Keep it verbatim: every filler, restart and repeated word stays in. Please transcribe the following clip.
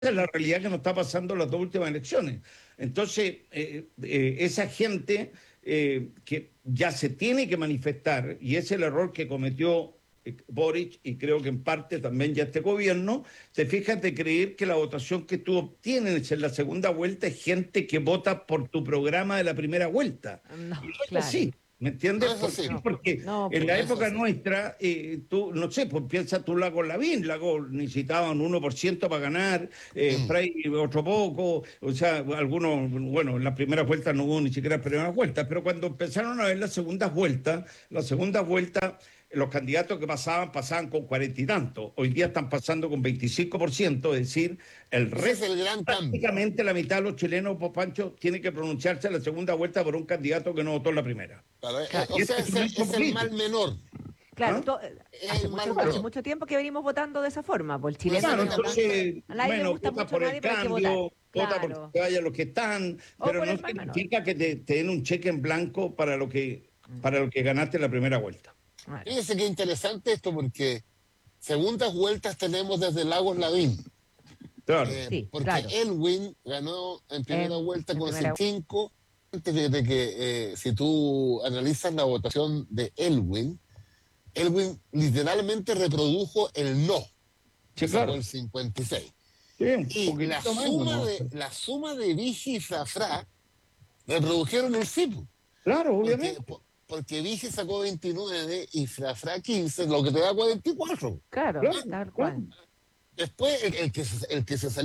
es la realidad que nos está pasando en las dos últimas elecciones. Entonces, eh, eh, esa gente eh, que ya se tiene que manifestar, y ese es el error que cometió eh, Boric, y creo que en parte también ya este gobierno, te fijas de creer que la votación que tú obtienes en la segunda vuelta es gente que vota por tu programa de la primera vuelta. No, Y no es claro. así. ¿Me No entiendes? es ¿Por así, qué? No, Porque no, en pues. la no es época así. nuestra, eh, tú, no sé, pues piensa tú Lago Lavín, Lago necesitaban uno por ciento para ganar, eh, Mm. Frei otro poco, o sea, algunos, bueno, en las primeras vueltas no hubo ni siquiera primeras vueltas, pero cuando empezaron a ver las segundas vueltas, las segundas vueltas, los candidatos que pasaban, pasaban con cuarenta y tantos, hoy día están pasando con veinticinco por ciento, es decir, el Ese es resto, el gran cambio. prácticamente la mitad de los chilenos, pues Pancho, tiene que pronunciarse en la segunda vuelta por un candidato que no votó en la primera. Claro, eh, eh, Claro, o Y este sea, es es un el, hecho es el mal político. menor. claro, ¿Ah? to- eh, Es hace el mal mucho, hace menor. mucho tiempo que venimos votando de esa forma, pues el chileno Claro, Precisamente no, hablando, entonces, a nadie le bueno, gusta vota mucho a por el nadie, pero hay que votar. cambio, vota porque Claro. se vayan los que están, O pero por no el mal menor. significa que te, te den un cheque en blanco para lo que, Mm, para lo que ganaste en la primera vuelta. claro. fíjese qué interesante esto, porque segundas vueltas tenemos desde Lagos Lavín, Claro. eh, Sí, porque claro. Elwin ganó en primera En, vuelta en con primera. setenta y cinco. Fíjate que eh, si tú analizas la votación de Elwin, Elwin literalmente reprodujo el no, que Sí, sacó claro. el cincuenta y seis. Sí, un Y la poquitito menos, suma ¿no? de, la suma de Vigi y Zafra reprodujeron el sí, po, Claro, porque, obviamente. po- porque Vigi sacó veintinueve y Zafra quince, lo que te da cuarenta y cuatro. Claro, Claro, tal claro. cual. Después, el, el que, se- el que se salió